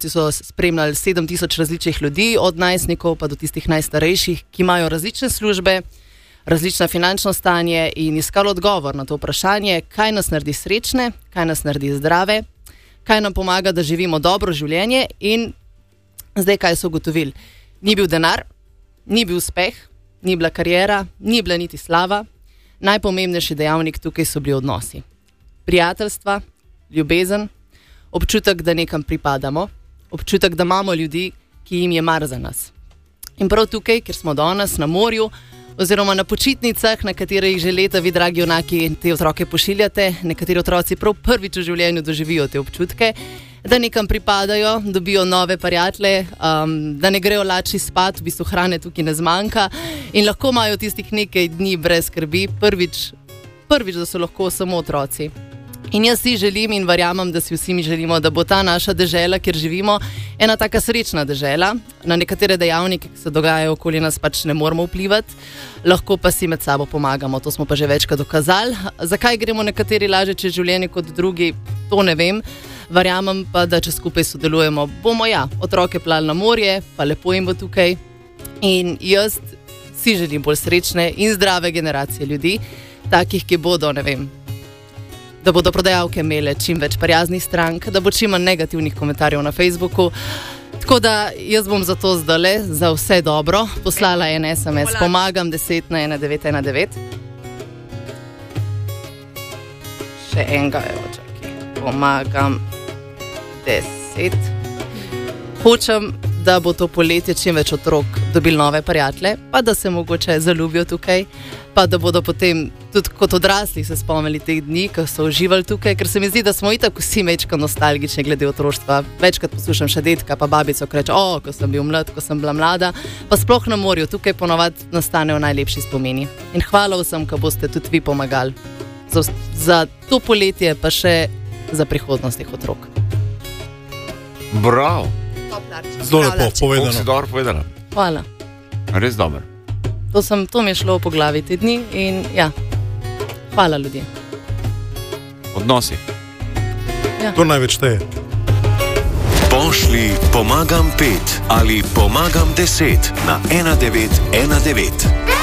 otroci so spremljali 7000 različnih ljudi, od najstnikov pa do tistih najstarejših, ki imajo različne službe, različno finančno stanje in iskali odgovor na to vprašanje, kaj nas naredi srečne, kaj nas naredi zdrave, kaj nam pomaga, da živimo dobro življenje. In zdaj, kaj so ugotovili? Ni bil denar, ni bil uspeh, ni bila kariera, ni bila niti slava. Najpomembnejši dejavnik tukaj so bili odnosi. Prijateljstva, ljubezen, občutek, da nekam pripadamo, občutek, da imamo ljudi, ki jim je mar za nas. In prav tukaj, kjer smo danes na morju, oziroma na počitnicah, na katerih že leta vi, dragi junaki, te otroke pošiljate, nekateri otroci prav prvič v življenju doživijo te občutke, da nekam pripadajo, dobijo nove prijatelje, da ne grejo lačni spat, v bistvu hrane tukaj ne zmanjka in lahko imajo tistih nekaj dni brez skrbi, prvič, da so lahko samo otroci. In jaz si želim in verjamem, da si vsi mi želimo, da bo ta naša dežela, kjer živimo, ena taka srečna dežela. Na nekatere dejavnike, ki se dogajajo okoli nas, pač ne moramo vplivati, lahko pa si med sabo pomagamo, to smo pa že večkrat dokazali. Zakaj gremo nekateri lažje čez življenje kot drugi, to ne vem. Verjamem pa, da če skupaj sodelujemo, bomo otroke plali na morje, pa lepo jim bo tukaj. In jaz si želim bolj srečne in zdrave generacije ljudi, takih, ki bodo, ne vem, da bodo prodajalke imele čim več prijaznih strank, da bo čim manj negativnih komentarjev na Facebooku. Tako da jaz bom zato zdajle za vse dobro poslala en SMS, pomagam 10 na 1919. Še enega, čakaj, pomagam 10. Hočem, da bo to poletje čim več otrok dobili nove prijatelje, pa da se mogoče zaljubijo tukaj, pa da bodo potem tudi kot odrasli se spomnili teh dni, ko so uživali tukaj, ker se mi zdi, da smo itak vsi mečko nostalgični glede otroštva. Večkrat poslušam še dedka pa babico, ko reče, ko sem bil mlad, ko sem bila mlada, pa sploh na morju, tukaj ponovadi nastanejo najlepši spomini. In hvala vsem, ko boste tudi vi pomagali za to poletje, pa še za prihodnost teh otrok. Bravo! Zelo lepo povedano. Si dobro povedala. Hvala. Res dobro. To mi je šlo po glavi te dni in hvala ljudje. Odnosi. To največ teje. Pošli pomagam 5 ali pomagam 10 na 1919.